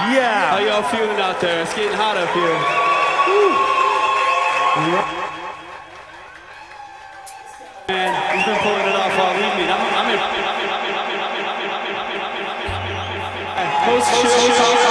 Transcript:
Yeah. How y'all feeling out there? It's getting hot up here. Man, he's been pulling it off all evening. I'm in post-show